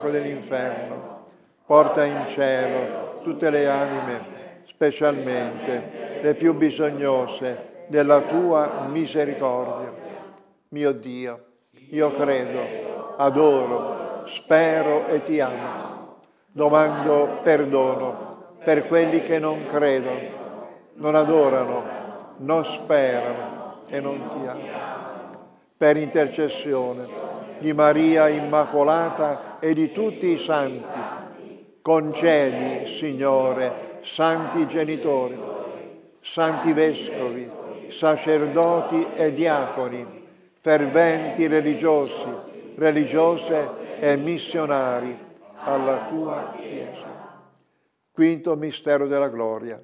dell'inferno, porta in cielo tutte le anime, specialmente le più bisognose della tua misericordia. Mio Dio, io credo, adoro, spero e ti amo. Domando perdono per quelli che non credono, non adorano, non sperano e non ti amano. Per intercessione di Maria Immacolata e di tutti i santi, concedi, Signore, santi genitori, santi vescovi, sacerdoti e diaconi, ferventi religiosi, religiose e missionari alla tua Chiesa. Quinto mistero della gloria.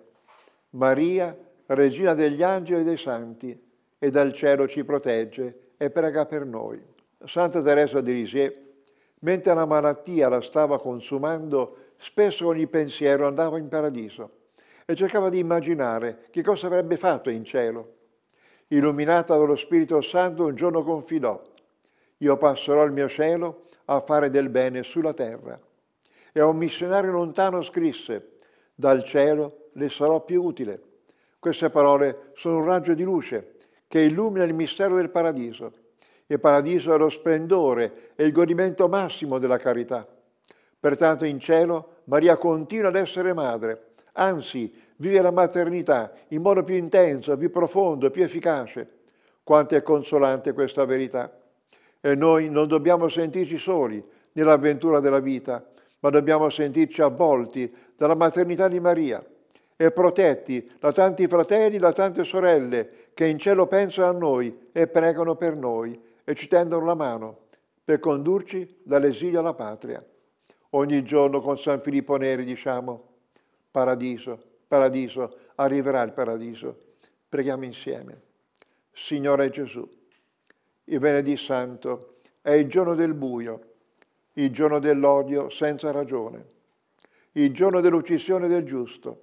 Maria, regina degli angeli e dei santi, e dal cielo ci protegge e prega per noi. Santa Teresa di Lisieux, mentre la malattia la stava consumando, spesso ogni pensiero andava in paradiso e cercava di immaginare che cosa avrebbe fatto in cielo. Illuminata dallo Spirito Santo, un giorno confidò: io passerò il mio cielo a fare del bene sulla terra. E a un missionario lontano scrisse: dal cielo le sarò più utile. Queste parole sono un raggio di luce che illumina il mistero del paradiso. Il paradiso è lo splendore e il godimento massimo della carità. Pertanto in cielo Maria continua ad essere madre, anzi vive la maternità in modo più intenso, più profondo, più efficace. Quanto è consolante questa verità. E noi non dobbiamo sentirci soli nell'avventura della vita, ma dobbiamo sentirci avvolti dalla maternità di Maria e protetti da tanti fratelli, da tante sorelle che in cielo pensano a noi e pregano per noi e ci tendono la mano per condurci dall'esilio alla patria. Ogni giorno con San Filippo Neri diciamo: paradiso, paradiso, arriverà il paradiso. Preghiamo insieme. Signore Gesù, il venerdì santo è il giorno del buio, il giorno dell'odio senza ragione, il giorno dell'uccisione del giusto.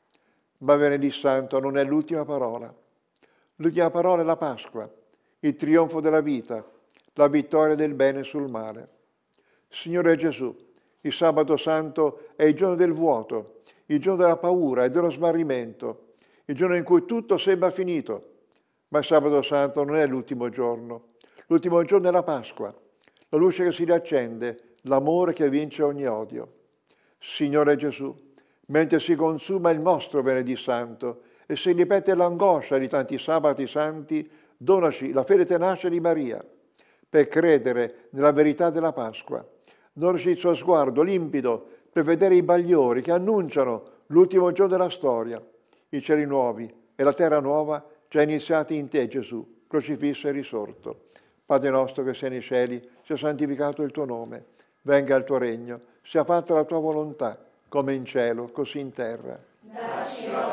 Ma venerdì santo non è l'ultima parola. L'ultima parola è la Pasqua, il trionfo della vita, la vittoria del bene sul male. Signore Gesù, il sabato santo è il giorno del vuoto, il giorno della paura e dello smarrimento, il giorno in cui tutto sembra finito. Ma il sabato santo non è l'ultimo giorno. L'ultimo giorno è la Pasqua, la luce che si riaccende, l'amore che vince ogni odio. Signore Gesù, mentre si consuma il nostro venerdì santo e si ripete l'angoscia di tanti sabati santi, donaci la fede tenace di Maria per credere nella verità della Pasqua. Donaci il suo sguardo limpido per vedere i bagliori che annunciano l'ultimo giorno della storia, i cieli nuovi e la terra nuova già iniziati in te, Gesù, crocifisso e risorto. Padre nostro che sei nei cieli, sia santificato il tuo nome, venga il tuo regno, sia fatta la tua volontà, come in cielo, così in terra.